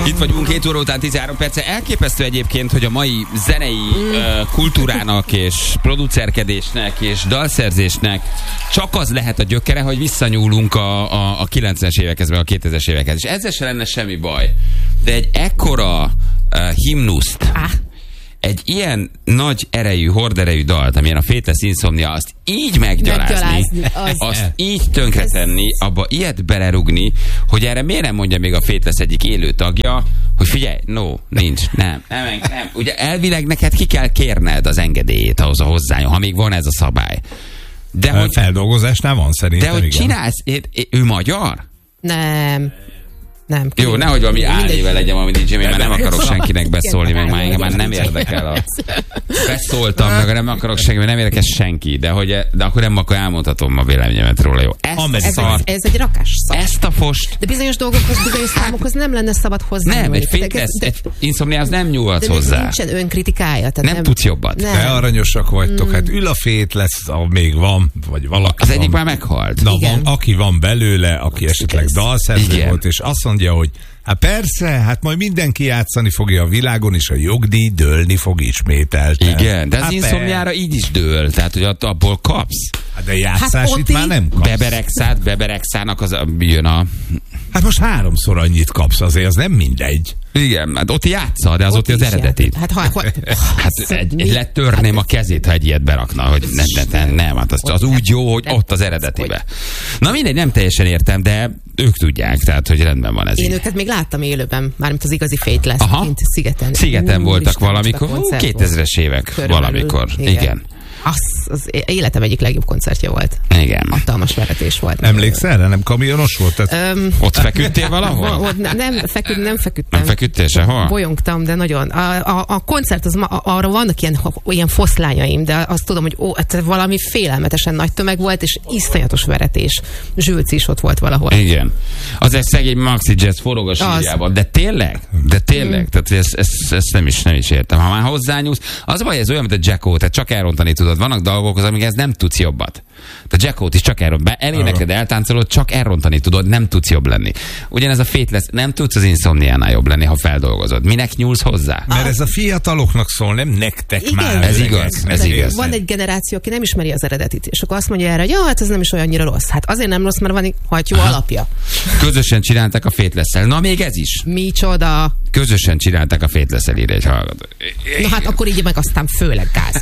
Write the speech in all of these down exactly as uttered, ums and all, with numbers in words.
Itt vagyunk hét óra után tizenhárom perce. Elképesztő egyébként, hogy a mai zenei mm. uh, kultúrának és producerkedésnek és dalszerzésnek csak az lehet a gyökere, hogy visszanyúlunk a, a, a kilencvenes évekhez, meg a kétezres évekhez. És ezzel se lenne semmi baj. De egy ekkora uh, himnuszt, ah. egy ilyen nagy erejű, horderejű dalt, amilyen a Faithless Insomnia, azt így meggyalázni, az. azt így tönkretenni, abba ilyet belerugni, hogy erre miért nem mondja még a Faithless egyik élő tagja, hogy figyelj, no, nincs, nem, nem, nem. Ugye elvileg neked ki kell kérned az engedélyét ahhoz a hozzányom, ha még van ez a szabály. De a hogy, feldolgozásnál van szerintem. De hogy igen. csinálsz, ő magyar? Nem. Nem, jó, nehogy valami álnéve legyen valami dé dzsé, mert nem akarok senkinek beszólni, meg már engem már nem érdekel a... Beszóltam, meg nem akarok senki, mert nem érdekel senki, de, hogy, de akkor nem akkor elmondhatom a véleményemet róla, jó. Ez, ez, ez, ez egy rakás szar. Ezt a fost... De bizonyos dolgokhoz, bizonyos számokhoz nem lenne szabad hozzá. Nem, egy Faithless, egy Insomniához nem nyúlhatsz de hozzá. Nincsen önkritikája. Nem, nem tudsz jobbat. Nem. De aranyosak vagytok, mm. hát ül a Faithless, még van, vagy valaki az van. egyik már meghalt. Na, van, aki van belőle, aki esetleg dalszerző volt, és azt mondja, hogy hát persze, hát majd mindenki játszani fogja a világon, és a jogdíj dőlni fog ismételten. Igen, de az hát Insomniára így is dől, tehát hogy abból kapsz. Hát de játszás hát itt már nem kapsz. Beberegszát, beberegszának az jön a... Hát most háromszor annyit kapsz, azért az nem mindegy. Igen, hát ott játsza, de az ott, ott az eredeti. Hát, ha, ha, hát egy, letörném a kezét, ha egy ilyet berakna, hogy nem, nem, nem, nem hát az, az úgy jó, hogy ott az eredetibe. Na mindegy, nem teljesen értem, de ők tudják, tehát hogy rendben van ez. Én így. őket még láttam élőben, mármint az igazi Faithless, mint Szigeten. Szigeten voltak valamikor, kétezres évek körülbelül, valamikor, igen. igen. Az, az életem egyik legjobb koncertje volt. Igen. Hatalmas veretés volt. Emlékszel erre? Nem kamionos volt? Tehát... Um, ott feküdtél valahol? Ott ne, nem, feküd, nem feküdtem. Nem feküdtél sehol? Bolyongtam, de nagyon. A, a, a koncert, az ma, arra vannak ilyen, ilyen foszlányaim, de azt tudom, hogy ó, valami félelmetesen nagy tömeg volt, és iszonyatos veretés. Zsülci is ott volt valahol. Igen. Az egy szegény Maxi Jazz forog a sírjában. De tényleg? De tényleg? Mm. Tehát ezt, ezt, ezt nem, is, nem is értem. Ha már hozzányúlsz, az baj, ez olyan, mint a Jacko, tehát csak elrontani tudod. Vannak dolgok, az, amíg ez nem tudsz jobbat. A Jackót is csak elrontani. Elénekled, eltáncolod, csak elrontani tudod, nem tudsz jobb lenni. Ugyanez a Faithless, nem tudsz az Insomniánál jobb lenni, ha feldolgozod. Minek nyúlsz hozzá? Mert ez a fiataloknak szól, nem nektek igen, már. Ez igaz, ez igaz. Van egy generáció, aki nem ismeri az eredetit, és akkor azt mondja erre, hogy ja, hát ez nem is olyannyira rossz. Hát azért nem rossz, mert van egy hajtjó alapja. Közösen csinálták a Faithless-szel. Na még ez is. Micsoda. Közösen csinálták a Faithless-szel, írja egy hallgató. Na hát akkor így meg aztán főleg gáz.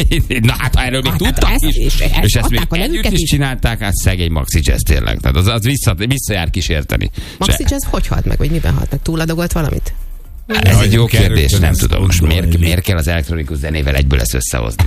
Na hát ha erről még hát, tudtak hát is, és, és ezt még együtt is, is csinálták, hát szegény Maxi Jazz tényleg. Tehát az, az vissza, visszajár kísérteni. Maxi Jazz hogy halt meg, vagy miben halt meg? Túladogolt valamit? Ez egy jó kérdés, nem tudom. Most miért, miért kell az elektronikus zenével egyből ezt összehozni?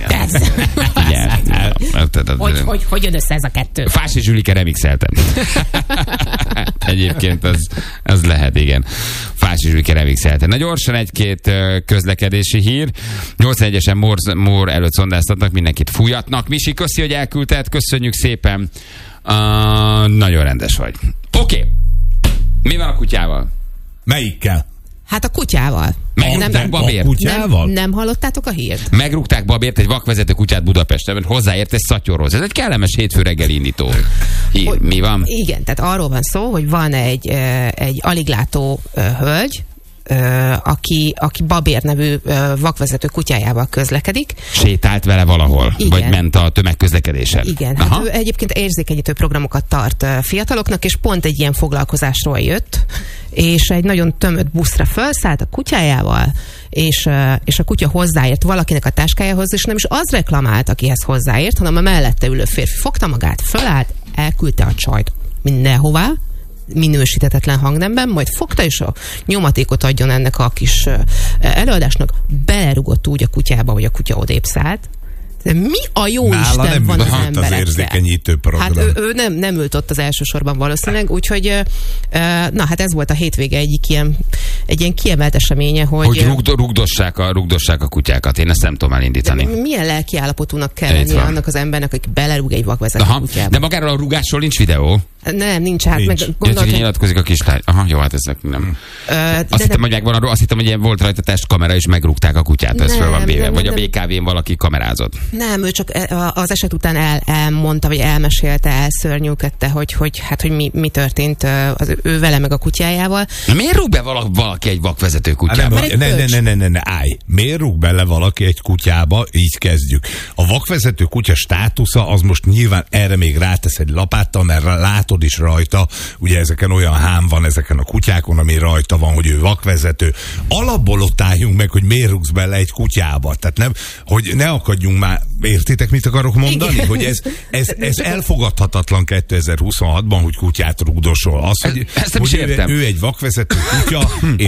Hogy, hogy, hogy jön össze ez a kettő? Fási Zsülike remixeltem. Egyébként az, az lehet, igen. Fási Zsülike remixeltem. Na gyorsan egy-két közlekedési hír. nyolcvanegyesen Mór előtt szondáztatnak, mindenkit fújatnak. Misi, köszi, hogy elküldted, köszönjük szépen. Uh, nagyon rendes vagy. Oké. Okay. Mi van a kutyával? Melyikkel? Hát a kutyával. Megrúgták Babért. Nem, nem hallottátok a hírt? Megrúgták Babért, egy vakvezető kutyát Budapesten, mert hozzáért egy szatyorhoz. Ez egy kellemes hétfő reggeli indító hír. Hogy, mi van? Igen, tehát arról van szó, hogy van egy, egy aliglátó hölgy, aki, aki Babér nevű vakvezető kutyájával közlekedik. Sétált vele valahol? Igen. Vagy ment a tömegközlekedésen? Igen. Hát ő egyébként érzékenyítő programokat tart fiataloknak, és pont egy ilyen foglalkozásról jött, és egy nagyon tömött buszra felszállt a kutyájával, és, és a kutya hozzáért valakinek a táskájához, és nem is az reklamált, akihez hozzáért, hanem a mellette ülő férfi fogta magát, fölállt, elküldte a csajt mindenhová, minősíthetetlen hangnemben, majd fogta és a nyomatékot adjon ennek a kis előadásnak, belerugott úgy a kutyába, hogy a kutya odébb szállt. De mi a jó Nála Isten nem van az emberekkel? Az érzékenyítő program. Hát ő, ő nem, nem ült ott az elsősorban valószínűleg, úgyhogy na hát ez volt a hétvége egyik ilyen, egy ilyen kiemelt eseménye, hogy... Hogy rugd, rugdossák, a, rugdossák a kutyákat, én ezt nem tudom elindítani. Milyen lelki állapotúnak kell lennie annak az embernek, aki belerúg egy vakvezető kutyába? De magáról a rugásról nincs videó? Nem, nincs. Hát nincs. meg gondolt, hogy... nyilatkozik a kislány. Aha, jó, hát ezek nem. Ö, azt hittem, hogy megvan arról, azt hittem, hogy volt rajta testkamera, és megrúgták a kutyát, ez föl van véve. Vagy a bé ká vén valaki kamerázott. Nem, ő csak az eset után el, elmondta, vagy elmesélte, elszörnyűködte, hogy, hogy, hát, hogy mi, mi történt az ő vele meg a kutyájával. Na, miért rúg be valaki, valaki egy vakvezető kutyába? Hát ne, ne, ne, ne, ne, ne, állj. Miért rúg bele valaki egy kutyába? Így kezdjük. A vakvezető kutya státusza az most nyilván erre még rátesz egy lapáttal, mert látod is rajta, ugye ezeken olyan hám van ezeken a kutyákon, ami rajta van, hogy ő vakvezető. Alapból ott álljunk meg, hogy miért rúgsz bele egy kutyába. Tehát nem, hogy ne akadjunk már, értitek, mit akarok mondani? Igen. Hogy ez, ez, ez elfogadhatatlan kétezer-huszonhatban, hogy kutyát rúgdosol. Az, hogy, ezt nem hogy is értem. Ő, ő egy vakvezető kutya,